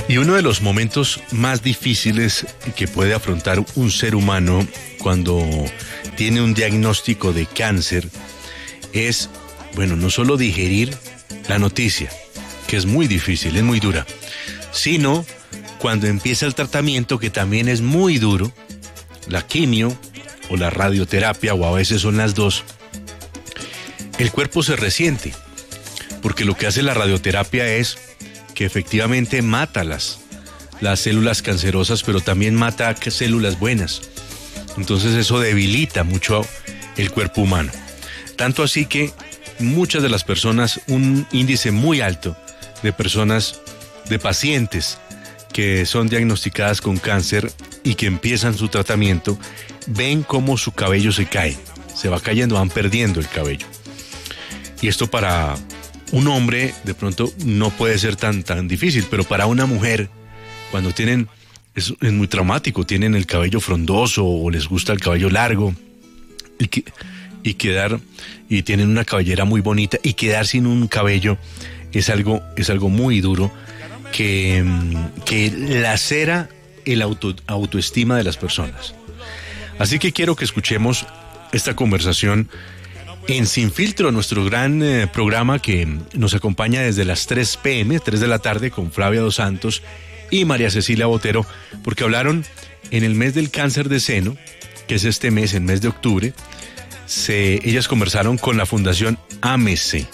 Y uno de los momentos más difíciles que puede afrontar un ser humano cuando tiene un diagnóstico de cáncer es, bueno, no solo digerir la noticia, que es muy difícil, es muy dura, sino cuando empieza el tratamiento, que también es muy duro, la quimio o la radioterapia, o a veces son las dos. El cuerpo se resiente, porque lo que hace la radioterapia es que efectivamente mata las células cancerosas, pero también mata células buenas. Entonces eso debilita mucho el cuerpo humano. Tanto así que muchas de las personas, un índice muy alto de personas, de pacientes que son diagnosticadas con cáncer y que empiezan su tratamiento, ven cómo su cabello se cae, se va cayendo, van perdiendo el cabello. Y esto para un hombre de pronto no puede ser tan difícil, pero para una mujer, cuando tienen, es muy traumático, tienen el cabello frondoso o les gusta el cabello largo y tienen una cabellera muy bonita, y quedar sin un cabello es algo muy duro que lacera el autoestima de las personas. Así que quiero que escuchemos esta conversación en Sin Filtro, nuestro gran programa que nos acompaña desde las 3 p.m., 3 de la tarde, con Flavia Dos Santos y María Cecilia Botero, porque hablaron en el mes del cáncer de seno, que es este mes, el mes de octubre. Ellas conversaron con la Fundación AMECE.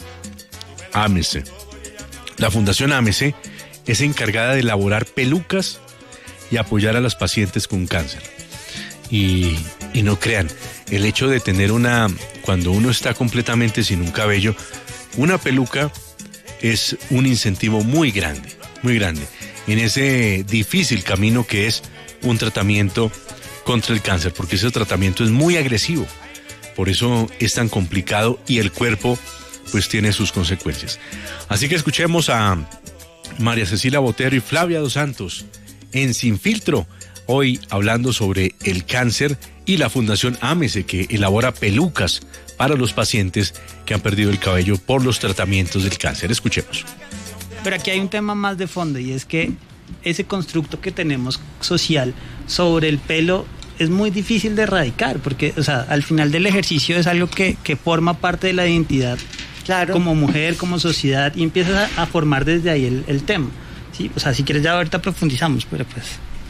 La Fundación AMECE es encargada de elaborar pelucas y apoyar a las pacientes con cáncer. Y no crean, el hecho de tener cuando uno está completamente sin un cabello, una peluca es un incentivo muy grande en ese difícil camino que es un tratamiento contra el cáncer, porque ese tratamiento es muy agresivo, por eso es tan complicado y el cuerpo pues tiene sus consecuencias. Así que escuchemos a María Cecilia Botero y Flavia Dos Santos en Sin Filtro, hoy hablando sobre el cáncer y la Fundación AMECE, que elabora pelucas para los pacientes que han perdido el cabello por los tratamientos del cáncer. Escuchemos. Pero aquí hay un tema más de fondo, y es que ese constructo que tenemos social sobre el pelo es muy difícil de erradicar, porque, o sea, al final del ejercicio es algo que forma parte de la identidad, claro, como mujer, como sociedad, y empiezas a formar desde ahí el tema, ¿sí? O sea, si quieres ya ahorita profundizamos, pero pues...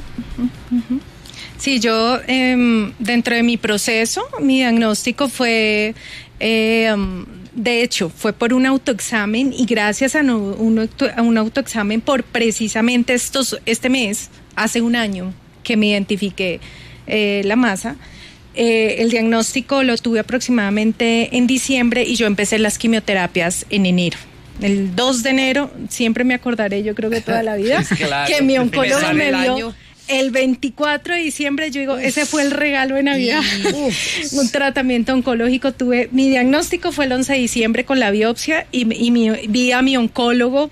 Sí, yo dentro de mi proceso, mi diagnóstico fue, de hecho, fue por un autoexamen, y gracias a un autoexamen por precisamente este mes, hace un año que me identifiqué la masa. El diagnóstico lo tuve aproximadamente en diciembre y yo empecé las quimioterapias en enero. El 2 de enero, siempre me acordaré, yo creo que toda la vida, claro, que mi oncólogo me dio el 24 de diciembre, yo digo, ese fue el regalo de Navidad. Un tratamiento oncológico tuve. Mi diagnóstico fue el 11 de diciembre con la biopsia y vi a mi oncólogo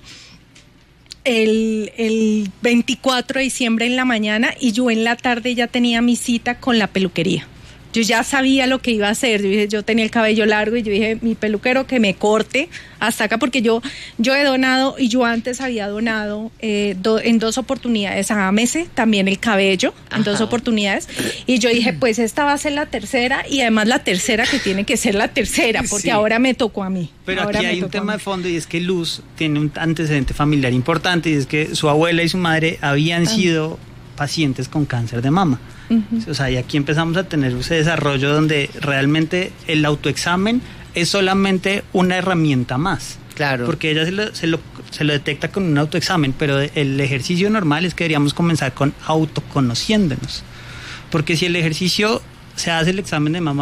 el 24 de diciembre en la mañana, y yo en la tarde ya tenía mi cita con la peluquería. Yo ya sabía lo que iba a hacer. Yo tenía el cabello largo y yo dije, mi peluquero que me corte hasta acá, porque yo he donado, y yo antes había donado en 2 oportunidades a AMECE, también el cabello, en 2 oportunidades, y yo dije, pues esta va a ser la tercera, y además la tercera que tiene que ser la tercera, porque sí, ahora me tocó a mí. Pero aquí hay un tema de fondo, y es que Luz tiene un antecedente familiar importante, y es que su abuela y su madre habían sido pacientes con cáncer de mama. O sea, y aquí empezamos a tener ese desarrollo donde realmente el autoexamen es solamente una herramienta más. Claro. Porque ella se lo detecta con un autoexamen, pero el ejercicio normal es que deberíamos comenzar con autoconociéndonos. Porque si el ejercicio se hace el examen de mama